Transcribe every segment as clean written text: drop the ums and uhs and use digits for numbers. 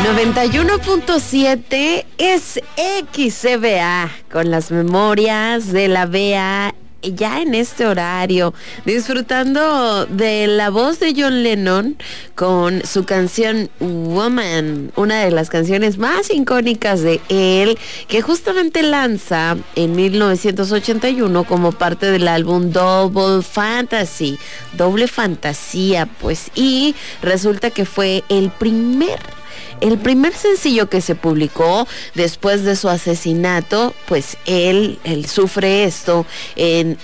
91.7 es XCBA con las memorias de la BEA. Ya en este horario, disfrutando de la voz de John Lennon con su canción Woman, una de las canciones más icónicas de él, que justamente lanza en 1981 como parte del álbum Double Fantasy, Doble Fantasía, pues, y resulta que fue el primer sencillo que se publicó después de su asesinato. Pues él sufre esto en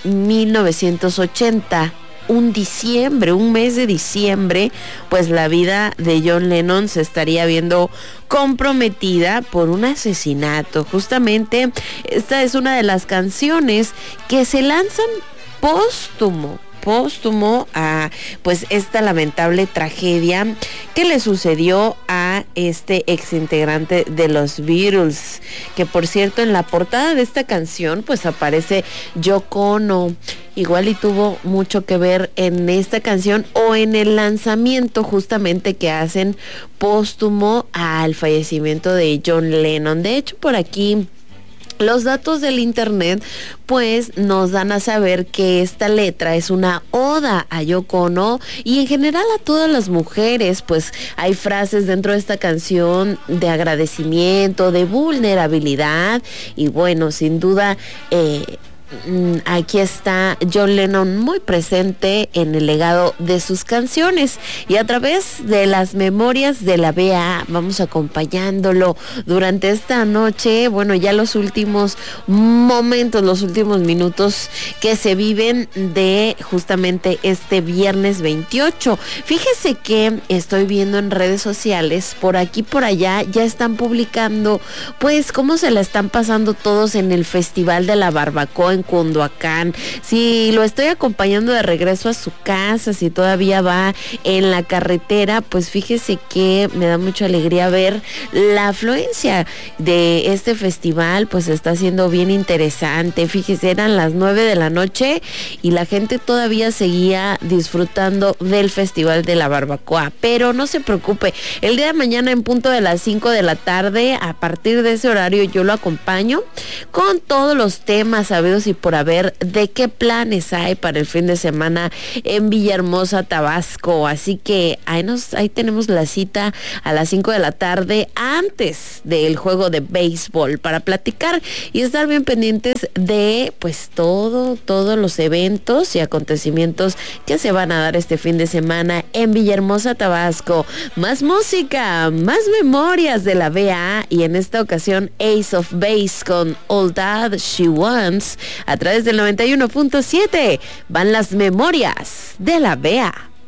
1980. Un mes de diciembre, pues la vida de John Lennon se estaría viendo comprometida por un asesinato. Justamente esta es una de las canciones que se lanzan póstumo a pues esta lamentable tragedia que le sucedió a este exintegrante de los Beatles, que por cierto en la portada de esta canción pues aparece Yoko Ono. Igual y tuvo mucho que ver en esta canción o en el lanzamiento justamente que hacen póstumo al fallecimiento de John Lennon. De hecho, por aquí los datos del internet pues nos dan a saber que esta letra es una oda a Yoko Ono y en general a todas las mujeres. Pues hay frases dentro de esta canción de agradecimiento, de vulnerabilidad y bueno, sin duda aquí está John Lennon muy presente en el legado de sus canciones, y a través de las memorias de la BEA vamos acompañándolo durante esta noche. Bueno, ya los últimos momentos, los últimos minutos que se viven de justamente este viernes 28. Fíjese que estoy viendo en redes sociales, por aquí por allá, ya están publicando pues cómo se la están pasando todos en el Festival de la Barbacoa en Cunduacán. Si lo estoy acompañando de regreso a su casa, si todavía va en la carretera, pues fíjese que me da mucha alegría ver la afluencia de este festival. Pues está siendo bien interesante. Fíjese, eran las 9 de la noche y la gente todavía seguía disfrutando del Festival de la Barbacoa. Pero no se preocupe, el día de mañana en punto de las 5 de la tarde, a partir de ese horario yo lo acompaño con todos los temas sabidos y por haber de qué planes hay para el fin de semana en Villahermosa, Tabasco. Así que ahí tenemos la cita a las 5 de la tarde antes del juego de béisbol para platicar y estar bien pendientes de pues todos los eventos y acontecimientos que se van a dar este fin de semana en Villahermosa, Tabasco. Más música, más memorias de la BA y en esta ocasión Ace of Base con All That She Wants. A través del 91.7 van las memorias de la BEA.